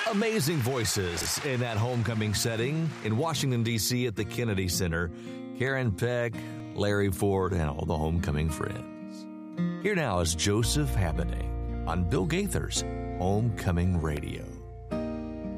Amazing voices in that homecoming setting in Washington, D.C. at the Kennedy Center. Karen Peck, Larry Ford, and all the homecoming friends. Here now is Joseph Habedank on Bill Gaither's Homecoming Radio.